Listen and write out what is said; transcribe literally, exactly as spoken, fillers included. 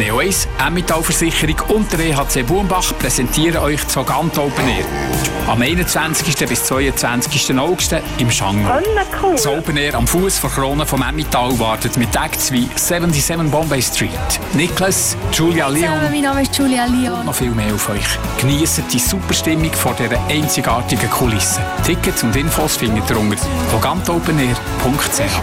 Neo eins, Emmental Versicherung und der E H C Bumbach präsentieren euch das Vogant Open Air. Am einundzwanzigsten bis zweiundzwanzigsten August im Schangnau. Cool. Das Open Air am Fuß der Krone vom Emmental wartet mit Acts wie siebenundsiebzig Bombay Street, Niklas, Julia Leon. Hallo, mein Name ist Julia Leon. Und noch viel mehr auf euch. Genießt die Superstimmung vor dieser einzigartigen Kulisse. Tickets und Infos findet ihr unter vogantopenair punkt c h.